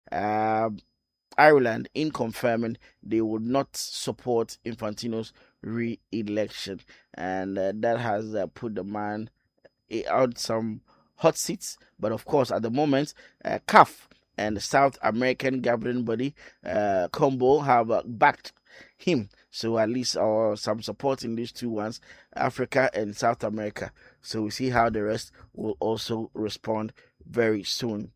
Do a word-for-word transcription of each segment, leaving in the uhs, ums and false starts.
uh, Ireland in confirming they would not support Infantino's re-election, and uh, that has uh, put the man out some hot seats. But of course, at the moment, uh, C A F and the South American governing body, uh, CONMEBOL, have uh, backed him. So at least uh, some support in these two ones, Africa and South America. So we see how the rest will also respond very soon.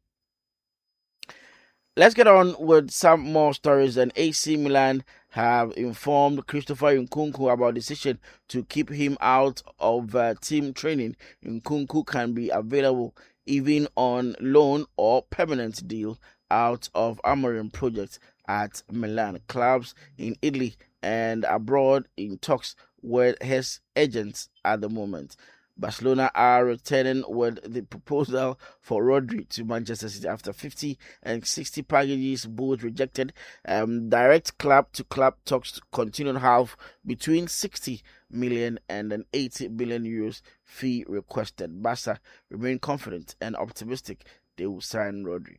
Let's get on with some more stories. And A C Milan have informed Christopher Nkunku about decision to keep him out of uh, team training. Nkunku can be available even on loan or permanent deal out of Amorim project at Milan. Clubs in Italy and abroad in talks with his agents at the moment. Barcelona are returning with the proposal for Rodri to Manchester City after fifty and sixty packages, both rejected. Um, direct club-to-club talks continue half between sixty million and an eighty billion euros fee requested. Barca remain confident and optimistic they will sign Rodri.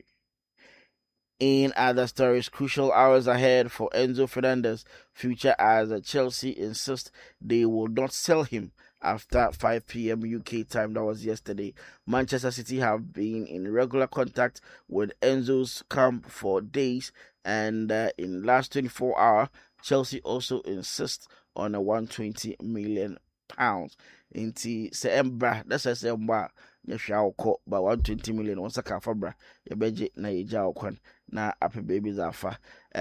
In other stories, crucial hours ahead for Enzo Fernandez' future as Chelsea insist they will not sell him after five p.m. U K time. That was yesterday. Manchester City have been in regular contact with Enzo's camp for days, and uh, in last twenty-four hours, Chelsea also insists on a one hundred twenty million pounds. Inti Sembra, that's a Sembra. Yɛhwɛ but one hundred twenty million once a kafabra yɛbɛgye na yɛgya okwan na ape babies afa.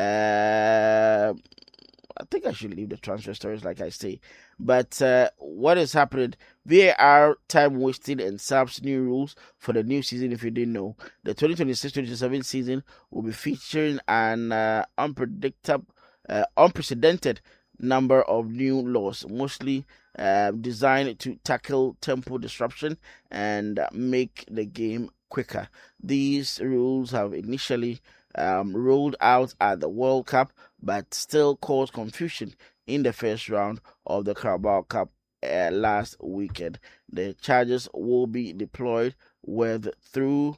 Uh, I think I should leave the transfer stories like I say. But uh, what is happening? V A R time wasting and S A P's new rules for the new season. If you didn't know, the twenty twenty-six twenty twenty-seven season will be featuring an uh, unpredictable, uh, unprecedented number of new laws, mostly uh, designed to tackle tempo disruption and make the game quicker. These rules have initially um, rolled out at the World Cup, but still caused confusion in the first round of the Carabao Cup uh, last weekend. The charges will be deployed with through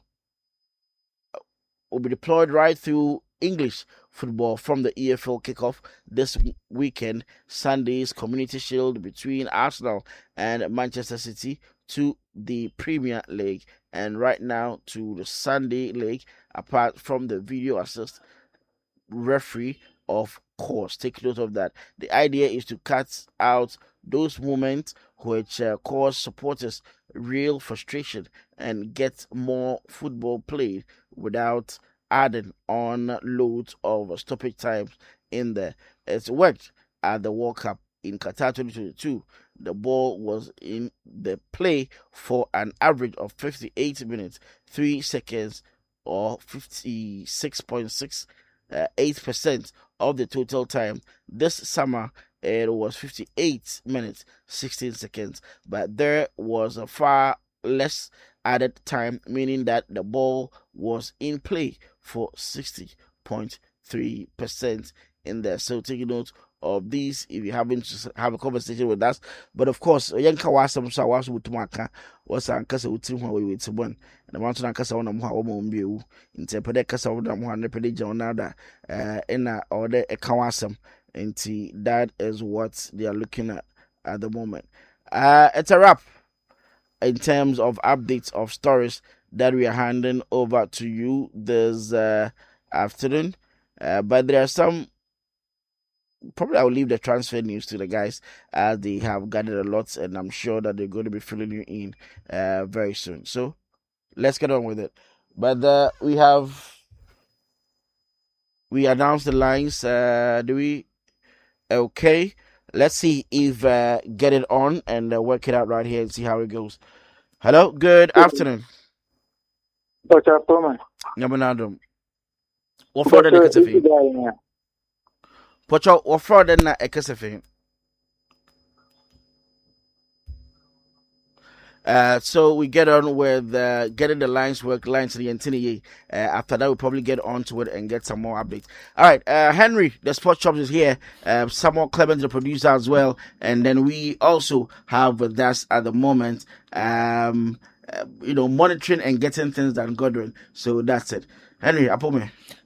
will be deployed right through English football from the E F L kickoff this weekend. Sunday's Community Shield between Arsenal and Manchester City to the Premier League, and right now to the Sunday League, apart from the video assist referee, of course. Take note of that. The idea is to cut out those moments which uh, cause supporters real frustration and get more football played without adding on loads of stoppage times in there. It's worked at the World Cup in Qatar twenty twenty-two. The ball was in the play for an average of fifty-eight minutes, three seconds, or fifty-six point six eight percent of the total time. This summer it was fifty-eight minutes, sixteen seconds, but there was a far less added time, meaning that the ball was in play for sixty point three percent in there. So take note of these if you haven't to have a conversation with us. But of course, yanka wasam so was with maka was an kasa utim ho we to one and want to kasa on mo mo mbiu interpret kasa on mo na pede jonada uh in a order e kawasam. And that is what they are looking at at the moment. Uh, it's a wrap in terms of updates of stories that we are handing over to you this uh, afternoon. Uh, but there are some, probably I will leave the transfer news to the guys as they have gathered a lot, and I'm sure that they're going to be filling you in uh, very soon. So let's get on with it. But uh, we have, we announced the lines. Uh, do we? Okay, let's see if uh, get it on and uh, work it out right here and see how it goes. Hello, good afternoon. Doctor Poma. Yamanadum. What for the Nekasefi? Pocho, what for the Nekasefi? Uh, so we get on with uh, getting the lines work, lines to the Antini. Uh, after that, we'll probably get on to it and get some more updates. All right, uh, Henry, the Sports Chops is here. Uh, Samuel Clemens, the producer, as well. And then we also have with us at the moment, um, uh, you know, monitoring and getting things done, Godwin. So that's it. Henry, Apome.